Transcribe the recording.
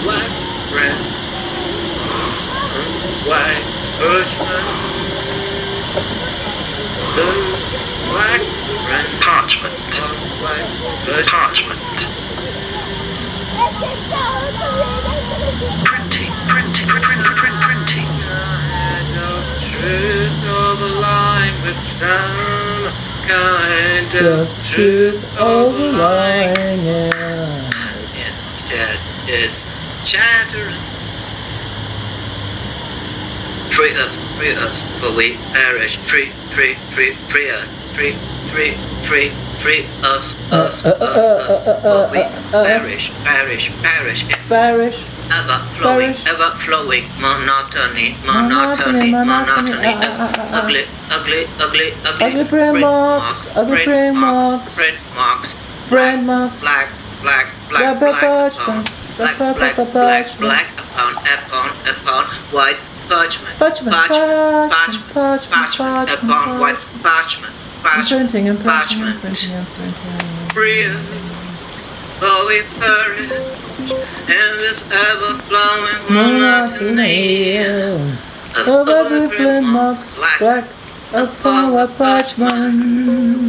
black bread, white parchment. Those black bread, Parchment. white Parchment. Printing. Printing. kind of truth overlying with some kind of truth overlying. Instead, it's chattering. Free us, for we perish. Free us. Free us, for we perish. Ever flowing monotony. Ugly brain marks. Black upon white parchment. Upon white parchment. Free us, for we perish in this ever-flowing monotony of every brain marks black upon white parchment.